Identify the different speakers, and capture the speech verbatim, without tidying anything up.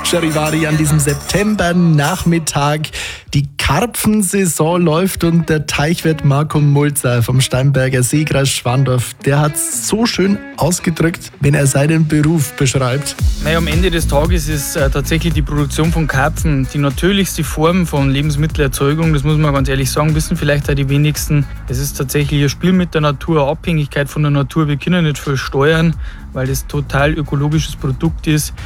Speaker 1: Charivari an diesem September-Nachmittag. Die Karpfensaison läuft und der Teichwirt Marco Mulzer vom Steinberger Seekreis Schwandorf, der hat es so schön ausgedrückt, wenn er seinen Beruf beschreibt.
Speaker 2: Naja, am Ende des Tages ist äh, tatsächlich die Produktion von Karpfen die natürlichste Form von Lebensmittelerzeugung. Das muss man ganz ehrlich sagen, wissen vielleicht auch die wenigsten. Es ist tatsächlich ein Spiel mit der Natur, eine Abhängigkeit von der Natur. Wir können nicht viel steuern, weil das total ökologisches Produkt ist.